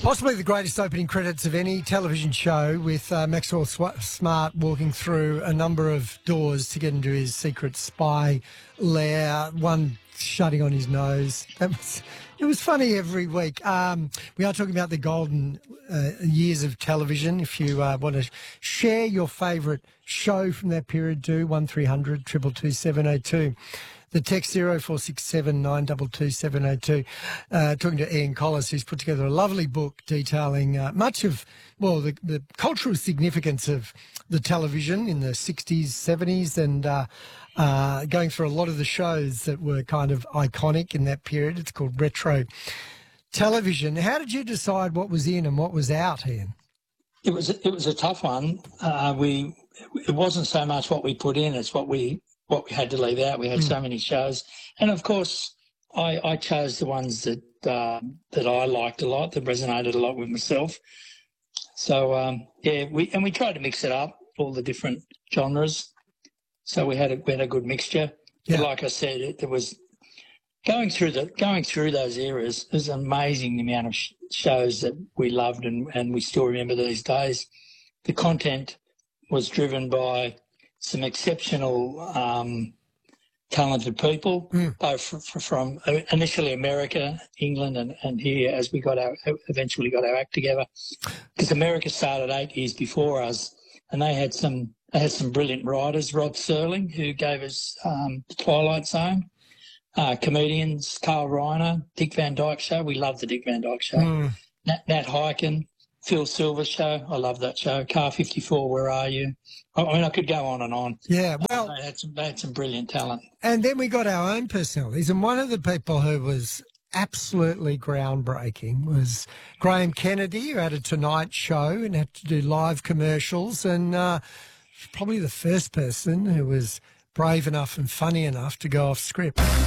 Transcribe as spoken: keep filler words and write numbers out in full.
Possibly the greatest opening credits of any television show, with uh, Maxwell Sw- Smart walking through a number of doors to get into his secret spy lair, one shutting on his nose. That was, it was funny every week. Um, we are talking about the golden uh, years of television. If you uh, want to share your favourite show from that period, do one three hundred two two two seven oh two. The text zero four six seven nine two two seven oh two. Uh, talking to Ian Collis, who's put together a lovely book detailing uh, much of, well, the, the cultural significance of the television in the sixties, seventies, and uh, uh, going through a lot of the shows that were kind of iconic in that period. It's called Retro Television. How did you decide what was in and what was out, Ian? It was it was a tough one. Uh, we it wasn't so much what we put in; it's what we what we had to leave out. We had mm. so many shows, and of course, I, I chose the ones that uh, that I liked a lot, that resonated a lot with myself. So um, yeah, we and we tried to mix it up, all the different genres. So we had a we had a good mixture. Yeah. But like I said, it, it was going through the going through those eras. There's an amazing amount of sh- shows that we loved and, and we still remember these days. The content was driven by some exceptional, um, talented people, mm. both f- f- from initially America, England, and, and here as we got our eventually got our act together. Because America started eight years before us, and they had some they had some brilliant writers. Rod Serling, who gave us um, The Twilight Zone. Uh, comedians, Carl Reiner, Dick Van Dyke Show. We love the Dick Van Dyke Show. Mm. Nat, Nat Hiken, Phil Silver Show. I love that show. Car fifty-four, Where Are You? I, I mean, I could go on and on. Yeah, well... Uh, they, had some, they had some brilliant talent. And then we got our own personalities, and one of the people who was absolutely groundbreaking was Graham Kennedy, who had a Tonight Show and had to do live commercials, and uh, probably the first person who was brave enough and funny enough to go off script.